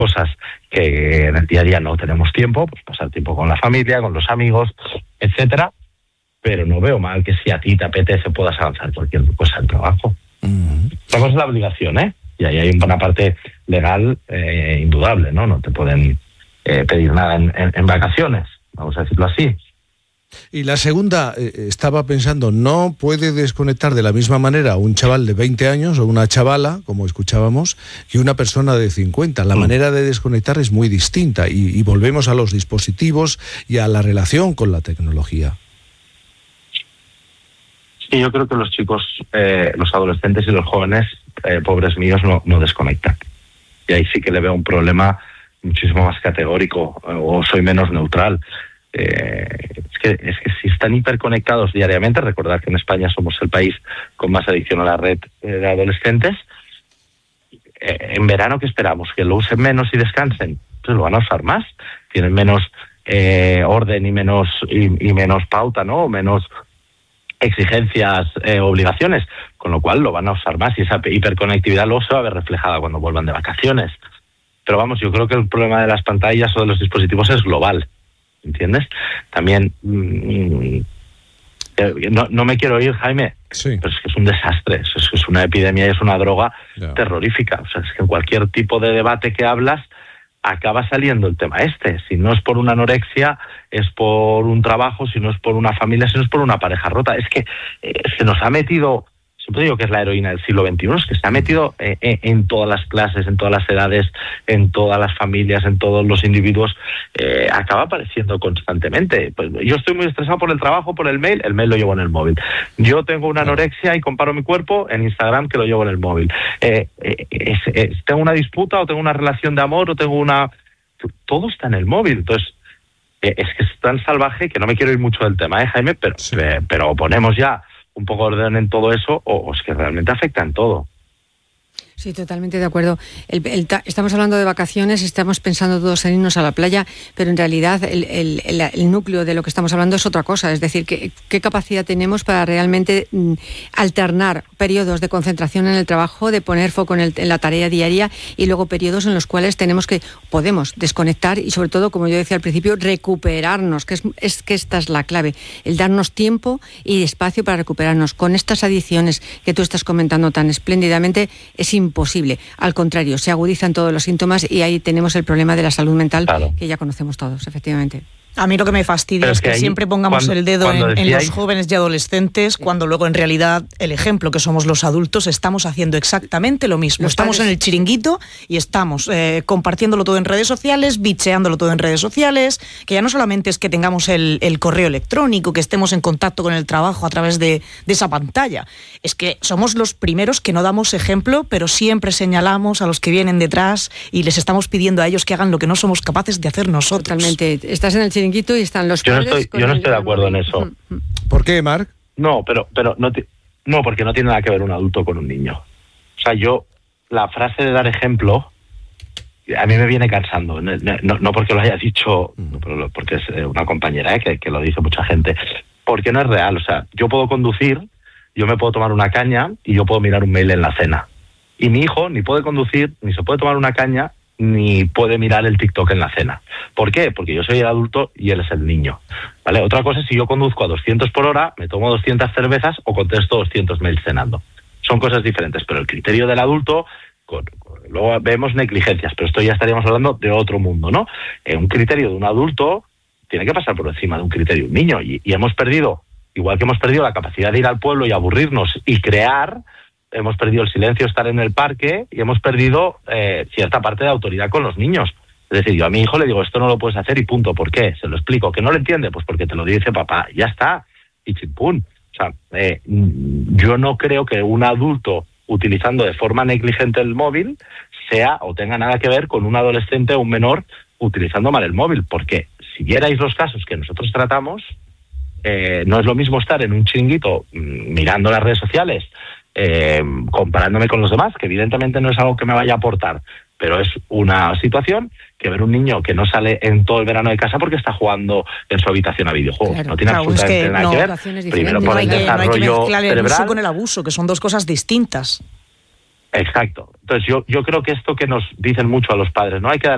cosas que en el día a día no tenemos tiempo, pues pasar tiempo con la familia, con los amigos, etcétera, pero no veo mal que si a ti te apetece puedas avanzar cualquier cosa en trabajo. Otra cosa es la obligación, y ahí hay una parte legal indudable, ¿no? No te pueden pedir nada en vacaciones, vamos a decirlo así. Y la segunda, estaba pensando, no puede desconectar de la misma manera un chaval de 20 años o una chavala, como escuchábamos, que una persona de 50. La manera de desconectar es muy distinta y volvemos a los dispositivos y a la relación con la tecnología. Sí, yo creo que los chicos, los adolescentes y los jóvenes, pobres míos, no desconectan. Y ahí sí que le veo un problema muchísimo más categórico, o soy menos neutral. Es que si están hiperconectados diariamente, recordad que en España somos el país con más adicción a la red de adolescentes, en verano, ¿qué esperamos? ¿Que lo usen menos y descansen? Pues lo van a usar más, tienen menos orden y menos pauta, ¿no? Menos exigencias, obligaciones, con lo cual lo van a usar más y esa hiperconectividad luego se va a ver reflejada cuando vuelvan de vacaciones. Pero vamos, yo creo que el problema de las pantallas o de los dispositivos es global, ¿entiendes? También, no me quiero ir, Jaime, sí, pero es que es un desastre, es una epidemia y es una droga terrorífica. O sea, es que en cualquier tipo de debate que hablas acaba saliendo el tema si no es por una anorexia, es por un trabajo, si no es por una familia, si no es por una pareja rota. Es que se nos ha metido, siempre digo que es la heroína del siglo XXI, es que se ha metido en todas las clases, en todas las edades, en todas las familias, en todos los individuos, acaba apareciendo constantemente. Pues yo estoy muy estresado por el trabajo, por el mail lo llevo en el móvil. Yo tengo una anorexia y comparo mi cuerpo en Instagram, que lo llevo en el móvil. Tengo una disputa o tengo una relación de amor o tengo una... Todo está en el móvil. Entonces, es que es tan salvaje que no me quiero ir mucho del tema, Jaime, pero ponemos ya un poco de orden en todo eso, o es que realmente afecta en todo. Sí, totalmente de acuerdo. Estamos hablando de vacaciones, estamos pensando todos en irnos a la playa, pero en realidad el núcleo de lo que estamos hablando es otra cosa. Es decir, ¿qué capacidad tenemos para realmente alternar periodos de concentración en el trabajo, de poner foco en la tarea diaria y luego periodos en los cuales podemos desconectar y sobre todo, como yo decía al principio, recuperarnos, que esta es la clave, el darnos tiempo y espacio para recuperarnos. Con estas adicciones que tú estás comentando tan espléndidamente, es imposible. Al contrario, se agudizan todos los síntomas y ahí tenemos el problema de la salud mental, que ya conocemos todos, efectivamente. A mí lo que me fastidia es que siempre pongamos el dedo en los jóvenes y adolescentes, cuando luego en realidad el ejemplo que somos los adultos estamos haciendo exactamente lo mismo. Estamos en el chiringuito y estamos compartiéndolo todo en redes sociales, bicheándolo todo en redes sociales, que ya no solamente es que tengamos el correo electrónico, que estemos en contacto con el trabajo a través de esa pantalla, es que somos los primeros que no damos ejemplo, pero siempre señalamos a los que vienen detrás y les estamos pidiendo a ellos que hagan lo que no somos capaces de hacer nosotros. Totalmente. Estás en el chiringuito y están los padres. Yo no estoy de acuerdo en eso. ¿Por qué, Marc? No, pero no, porque no tiene nada que ver un adulto con un niño. O sea, la frase de dar ejemplo, a mí me viene cansando. No porque lo haya dicho, porque es una compañera que lo dice mucha gente. Porque no es real. O sea, yo puedo conducir, yo me puedo tomar una caña y yo puedo mirar un mail en la cena. Y mi hijo ni puede conducir, ni se puede tomar una caña, ni puede mirar el TikTok en la cena. ¿Por qué? Porque yo soy el adulto y él es el niño, ¿vale? Otra cosa es si yo conduzco a 200 por hora, me tomo 200 cervezas o contesto 200 mails cenando. Son cosas diferentes, pero el criterio del adulto, luego vemos negligencias, pero esto ya estaríamos hablando de otro mundo, ¿no? Un criterio de un adulto tiene que pasar por encima de un criterio de un niño y hemos perdido, igual que hemos perdido la capacidad de ir al pueblo y aburrirnos y crear, hemos perdido el silencio, estar en el parque y hemos perdido cierta parte de autoridad con los niños. Es decir, yo a mi hijo le digo, esto no lo puedes hacer y punto. ¿Por qué? Se lo explico. ¿Que no lo entiende? Pues porque te lo dice papá. Ya está. Y chimpún. O sea, yo no creo que un adulto utilizando de forma negligente el móvil sea o tenga nada que ver con un adolescente o un menor utilizando mal el móvil. Porque si vierais los casos que nosotros tratamos, no es lo mismo estar en un chiringuito mirando las redes sociales, comparándome con los demás, que evidentemente no es algo que me vaya a aportar, pero es una situación que ver un niño que no sale en todo el verano de casa porque está jugando en su habitación a videojuegos. Claro, no tiene absolutamente nada que ver. Primero por el desarrollo no hay que mezclar cerebral. El uso con el abuso, que son dos cosas distintas. Exacto. Entonces yo creo que esto que nos dicen mucho a los padres, no hay que dar